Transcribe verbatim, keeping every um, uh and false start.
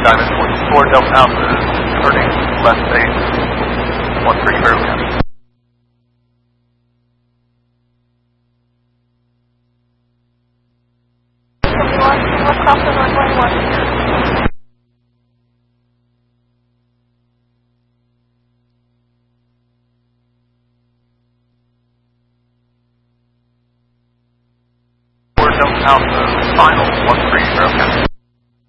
Diamond twenty-four Delta Alpha, turning left base, one three Berlin. Across the runway one. Delta Alpha, final one three Berlin.